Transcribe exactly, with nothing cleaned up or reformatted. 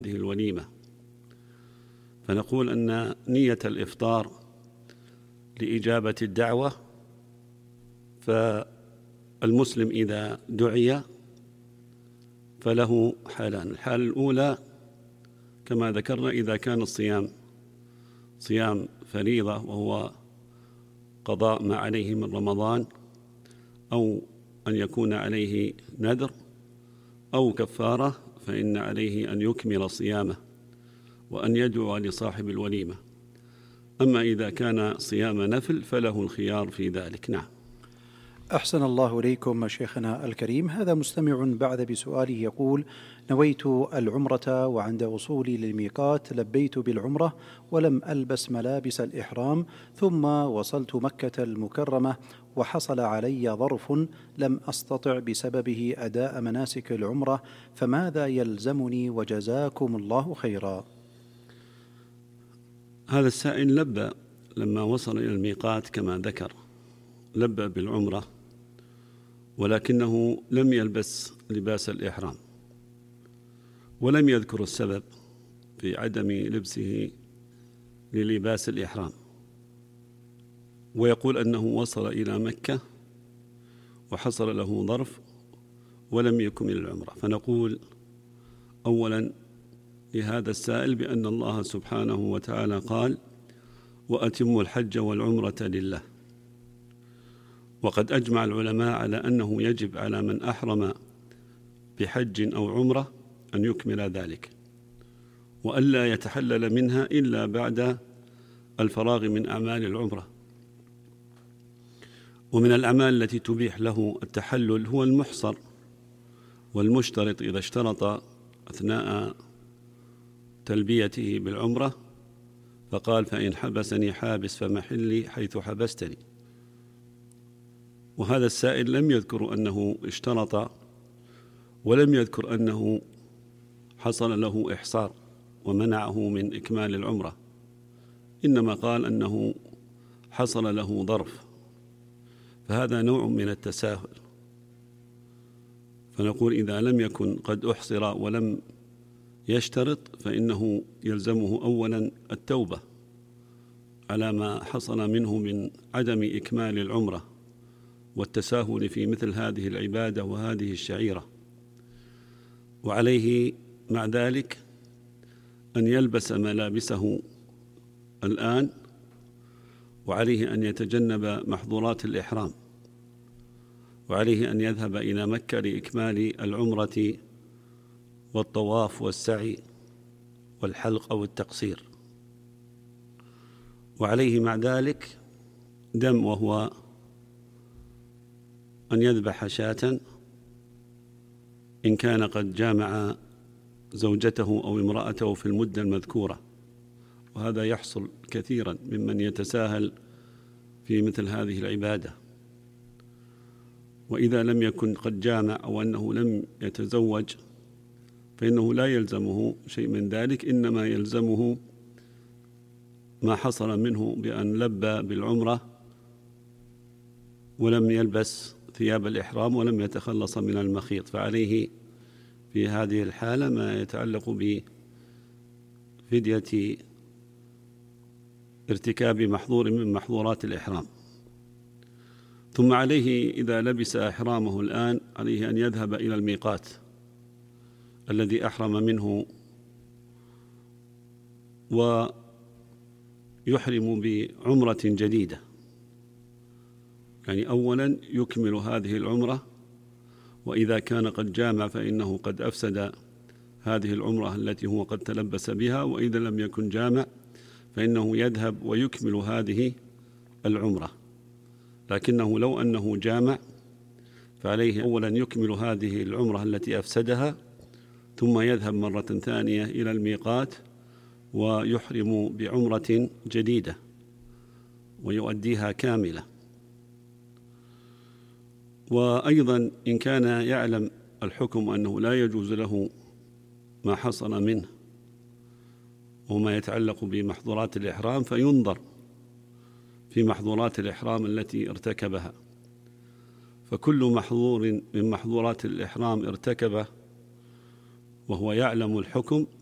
هذه الوليمة. فنقول أن نية الإفطار لإجابة الدعوة، فالمسلم إذا دعي فله حالان. الحالة الأولى كما ذكرنا إذا كان الصيام صيام فريضة وهو قضاء ما عليه من رمضان، أو أن يكون عليه نذر أو كفارة، فإن عليه أن يكمل صيامه وأن يدعو لصاحب الوليمة. أما إذا كان صيام نفل فله الخيار في ذلك. نعم. أحسن الله إليكم شيخنا الكريم. هذا مستمع بعد بسؤاله يقول: نويت العمرة وعند وصولي للميقات لبيت بالعمرة ولم ألبس ملابس الإحرام، ثم وصلت مكة المكرمة وحصل علي ظرف لم أستطع بسببه أداء مناسك العمرة، فماذا يلزمني وجزاكم الله خيرا؟ هذا السائل لبى لما وصل إلى الميقات كما ذكر، لبى بالعمرة ولكنه لم يلبس لباس الإحرام، ولم يذكر السبب في عدم لبسه للباس الإحرام، ويقول أنه وصل إلى مكة وحصل له ظرف ولم يكمل العمرة. فنقول أولا لهذا السائل بأن الله سبحانه وتعالى قال: وأتموا الحج والعمرة لله. وقد أجمع العلماء على أنه يجب على من أحرم بحج أو عمرة أن يكمل ذلك، وألا يتحلل منها إلا بعد الفراغ من أعمال العمرة. ومن الأعمال التي تبيح له التحلل هو المحصر والمشترط، إذا اشترط أثناء تلبيته بالعمرة فقال: فإن حبسني حابس فمحلي حيث حبستني. وهذا السائل لم يذكر أنه اشترط، ولم يذكر أنه حصل له إحصار ومنعه من إكمال العمرة، إنما قال أنه حصل له ظرف، فهذا نوع من التساهل. فنقول إذا لم يكن قد أحصر ولم يشترط فإنه يلزمه أولا التوبة على ما حصل منه من عدم إكمال العمرة والتساهل في مثل هذه العبادة وهذه الشعيرة، وعليه مع ذلك أن يلبس ملابسه الآن، وعليه أن يتجنب محظورات الإحرام، وعليه أن يذهب إلى مكة لإكمال العمرة والطواف والسعي والحلق أو التقصير، وعليه مع ذلك دم، وهو أن يذبح شاة إن كان قد جامع زوجته أو امرأته في المدة المذكورة، وهذا يحصل كثيرا ممن يتساهل في مثل هذه العبادة. وإذا لم يكن قد جامع أو أنه لم يتزوج فإنه لا يلزمه شيء من ذلك، إنما يلزمه ما حصل منه بأن لبى بالعمرة ولم يلبس ثياب الإحرام ولم يتخلص من المخيط، فعليه في هذه الحالة ما يتعلق بفدية ارتكاب محظور من محظورات الإحرام. ثم عليه إذا لبس إحرامه الآن عليه أن يذهب إلى الميقات الذي أحرم منه ويحرم بعمرة جديدة، يعني أولا يكمل هذه العمرة، وإذا كان قد جامع فإنه قد أفسد هذه العمرة التي هو قد تلبس بها، وإذا لم يكن جامع فإنه يذهب ويكمل هذه العمرة. لكنه لو أنه جامع فعليه أولا يكمل هذه العمرة التي أفسدها، ثم يذهب مرة ثانية إلى الميقات ويحرم بعمرة جديدة ويؤديها كاملة. وأيضا إن كان يعلم الحكم أنه لا يجوز له ما حصل منه وما يتعلق بمحظورات الإحرام فينظر في محظورات الإحرام التي ارتكبها، فكل محظور من محظورات الإحرام ارتكبه وهو يعلم الحكم